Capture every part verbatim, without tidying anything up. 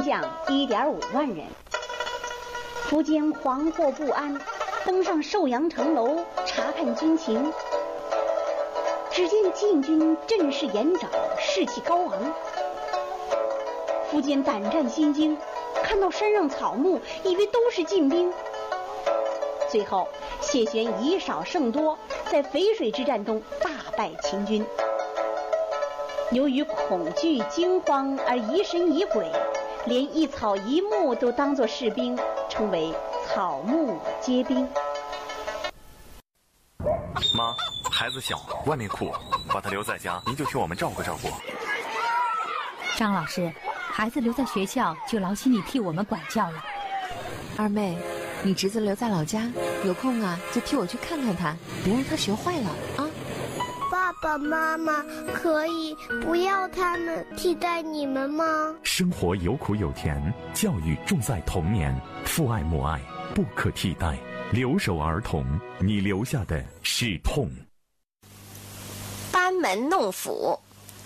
将一点五万人。苻坚惶惑不安，登上寿阳城楼查看军情。只见晋军阵势严整，士气高昂。苻坚胆战心惊，看到山上草木，以为都是晋兵。最后谢玄以少胜多，在淝水之战中大败秦军。由于恐惧惊慌而疑神疑鬼，连一草一木都当作士兵，称为草木皆兵。 妈，孩子小，外面哭，把他留在家，您就替我们照顾照顾。 张老师，孩子留在学校就劳心你替我们管教了。 二妹，你侄子留在老家，有空啊就替我去看看他，别让他学坏了啊。 爸爸妈妈可以不要他们替代你们吗？ 生活有苦有甜，教育重在童年，父爱母爱不可替代。留守儿童，你留下的是痛。 班门弄斧。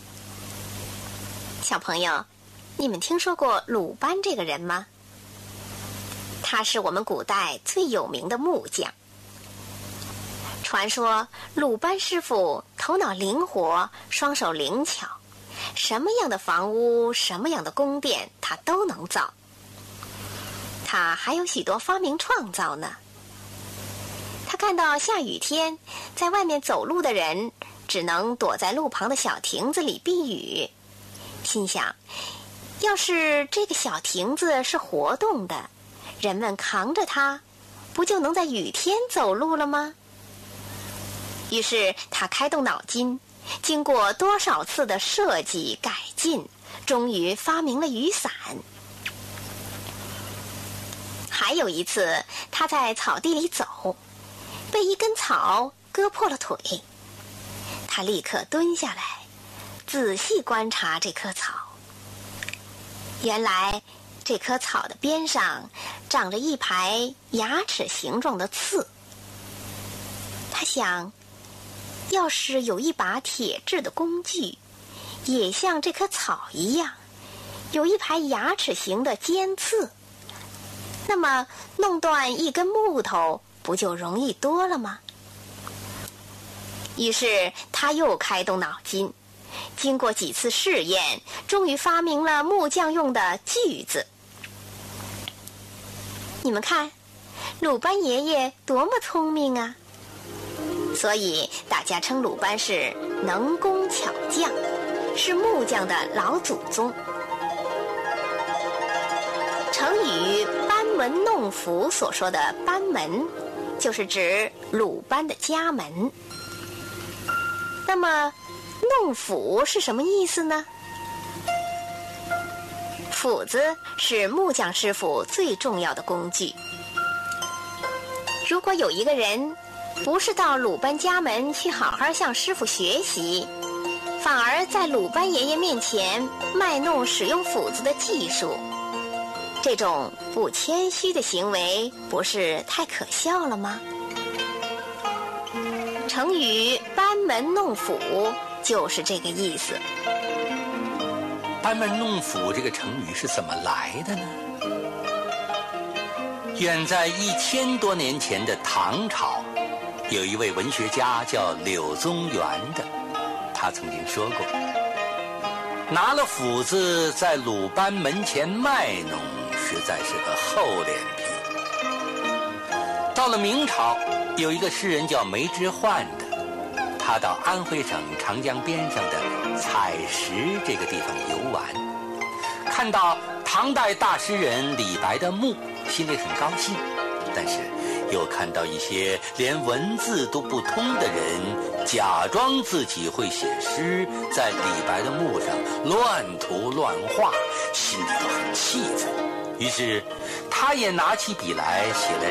小朋友，你们听说过鲁班这个人吗？他是我们古代最有名的木匠。传说鲁班师傅头脑灵活，双手灵巧，什么样的房屋，什么样的宫殿，他都能造。他还有许多发明创造呢。他看到下雨天，在外面走路的人只能躲在路旁的小亭子里避雨，心想，要是这个小亭子是活动的，人们扛着它，不就能在雨天走路了吗？于是他开动脑筋，经过多少次的设计改进，终于发明了雨伞。还有一次，他在草地里走，被一根草割破了腿。他立刻蹲下来，仔细观察这棵草。原来这棵草的边上长着一排牙齿形状的刺。他想，要是有一把铁制的工具，也像这棵草一样，有一排牙齿形的尖刺，那么弄断一根木头不就容易多了吗？于是他又开动脑筋，经过几次试验，终于发明了木匠用的锯子。你们看，鲁班爷爷多么聪明啊！所以大家称鲁班是能工巧匠，是木匠的老祖宗。成语班门弄斧所说的班门，就是指鲁班的家门。那么弄斧是什么意思呢？斧子是木匠师傅最重要的工具。如果有一个人不是到鲁班家门去好好向师傅学习，反而在鲁班爷爷面前卖弄使用斧子的技术，这种不谦虚的行为不是太可笑了吗？成语班门弄斧就是这个意思。 班门弄斧这个成语是怎么来的呢？远在一千多年前的唐朝，有一位文学家叫柳宗元的，他曾经说过，拿了斧子在鲁班门前卖弄，实在是个厚脸皮。到了明朝，有一个诗人叫梅之焕的，他到安徽省长江边上的采石这个地方游玩，看到唐代大诗人李白的墓，心里很高兴，但是又看到一些连文字都不通的人假装自己会写诗，在李白的墓上乱涂乱画，心里都很气愤。于是他也拿起笔来写了